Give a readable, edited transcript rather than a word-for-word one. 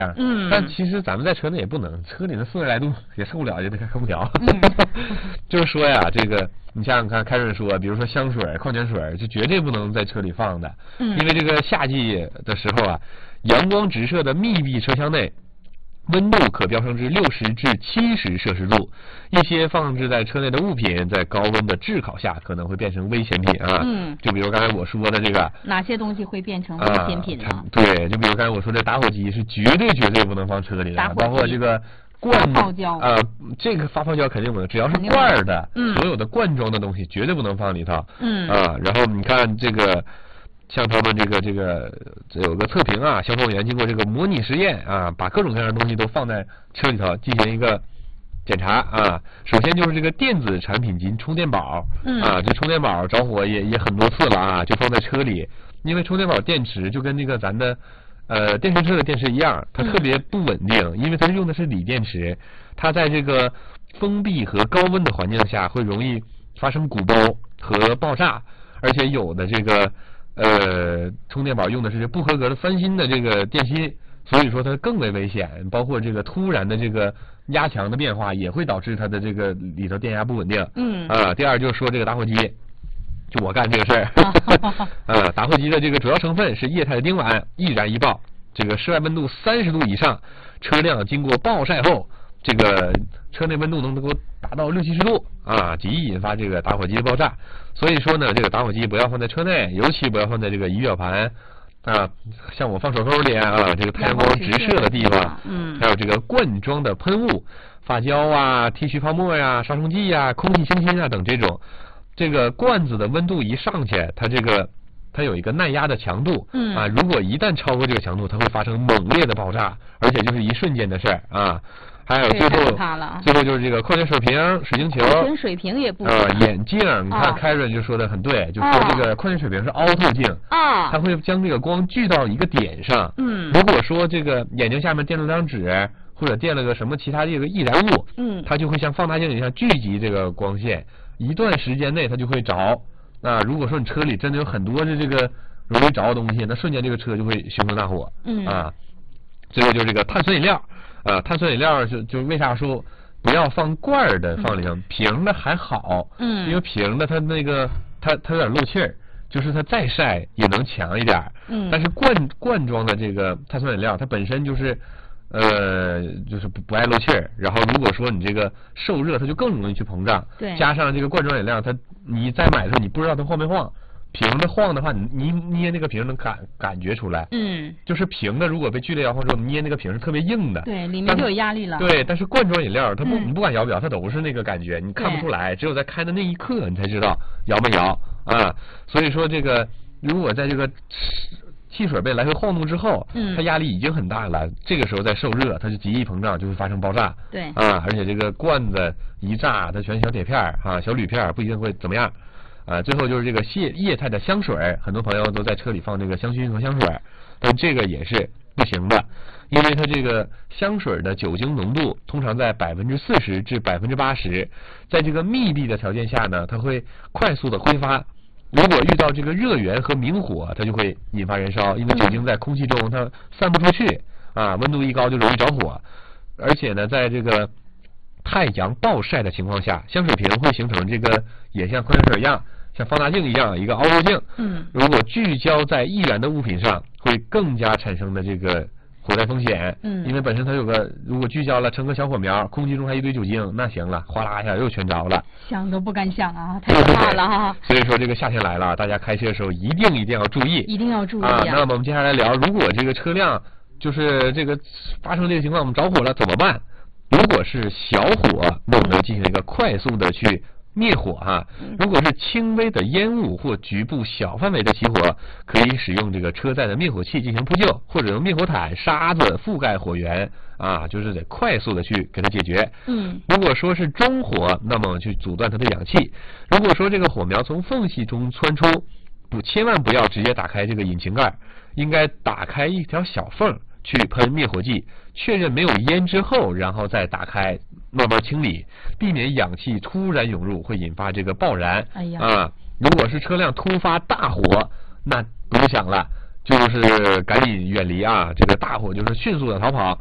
但其实咱们在车内也不能，车里的40来度也受不了，也得开空调。就是说呀，这个你想想看，开水说，比如说香水、矿泉水，就绝对不能在车里放的，因为这个夏季的时候啊，阳光直射的密闭车厢内，温度可飙升至60至70摄氏度，一些放置在车内的物品在高温的炙烤下可能会变成危险品啊。就比如刚才我说的这个， 哪些东西会变成危险品呢？ 对，就比如刚才我说的打火机是绝对不能放车里的，包括这个罐发泡胶这个发泡胶肯定不能，只要是罐儿的，所有的罐装的东西绝对不能放里头。然后你看这个。像他们这有个测评啊，消防员经过这个模拟实验啊，把各种各样的东西都放在车里头进行一个检查啊。首先就是这个电子产品及充电宝这充电宝着火也很多次了啊，就放在车里，因为充电宝电池就跟那个咱的电瓶车的电池一样，它特别不稳定，因为它用的是锂电池，它在这个封闭和高温的环境下会容易发生鼓包和爆炸，而且有的这个充电宝用的是不合格的3芯的这个电芯，所以说它更为危险，包括这个突然的这个压强的变化也会导致它的这个里头电压不稳定。第二就是说这个打火机，就我干这个事儿。打火机的这个主要成分是液态的丁烷，易燃易爆，这个室外温度30度以上，车辆经过暴晒后，这个车内温度能够达到60、70度啊，极易引发这个打火机的爆炸。所以说呢，这个打火机不要放在车内，尤其不要放在这个仪表盘啊，像我放手钩里啊，这个太阳光直射的地方。还有这个罐装的喷雾、发胶啊、剃须泡沫呀、杀虫剂呀、空气清新啊等这种，这个罐子的温度一上去，它有一个耐压的强度如果一旦超过这个强度，它会发生猛烈的爆炸，而且就是一瞬间的事儿啊。还有最后就是这个矿泉水瓶、水晶球， 矿泉水瓶也不眼镜，你看凯伦就说的很对，就说这个矿泉水瓶是凹透镜它会将这个光聚到一个点上。如果说这个眼睛下面垫了张纸，或者垫了个什么其他这个易燃物，它就会像放大镜一样聚集这个光线，一段时间内它就会着。如果说你车里真的有很多的这个容易着的东西，那瞬间这个车就会熊熊大火。最后就是这个碳酸饮料。碳酸饮料就为啥说不要放罐儿的放里头，瓶的还好，因为瓶的它那个它有点漏气儿，就是它再晒也能强一点。但是罐装的这个碳酸饮料，它本身就是不爱漏气儿，然后如果说你这个受热，它就更容易去膨胀。加上这个罐装饮料，你再买的时候你不知道它晃没晃。瓶的晃的话，你捏那个瓶能感觉出来。就是瓶的如果被剧烈摇晃之后，捏那个瓶是特别硬的。 对，里面就有压力了。 对，但是罐装饮料你不管摇不摇，它都是那个感觉，你看不出来，只有在开的那一刻你才知道摇没摇啊。所以说这个如果在这个汽水被来回晃动之后，它压力已经很大了，这个时候再受热，它就极易膨胀，就会发生爆炸。而且这个罐子一炸，它全是小铁片小铝片，不一定会怎么样。最后就是这个液态的香水，很多朋友都在车里放这个香薰和香水，但这个也是不行的，因为它这个香水的酒精浓度通常在40%至80%，在这个密闭的条件下呢，它会快速的挥发。如果遇到这个热源和明火，它就会引发燃烧，因为酒精在空气中它散不出去温度一高就容易着火。而且呢，在这个太阳暴晒的情况下，香水瓶会形成这个也像矿泉水一样，像放大镜一样一个凹透镜。如果聚焦在易燃的物品上，会更加产生的这个火灾风险。因为本身它有个，如果聚焦了成个小火苗，空气中还一堆酒精，那行了，哗啦一下又全着了。 想都不敢想啊，太可怕了所以说这个夏天来了，大家开车的时候一定要注意， 一定要注意那么我们接下来聊，如果这个车辆就是这个发生这个情况，我们着火了怎么办？如果是小火，那我们进行一个快速的去灭火如果是轻微的烟雾或局部小范围的起火，可以使用这个车载的灭火器进行扑救，或者用灭火毯、沙子覆盖火源就是得快速的去给它解决。如果说是中火，那么去阻断它的氧气。如果说这个火苗从缝隙中窜出，千万不要直接打开这个引擎盖，应该打开一条小缝去喷灭火剂，确认没有烟之后，然后再打开慢慢清理，避免氧气突然涌入会引发这个爆燃。如果是车辆突发大火，那不用想了， 就是赶紧远离啊，这个大火就是迅速的逃跑。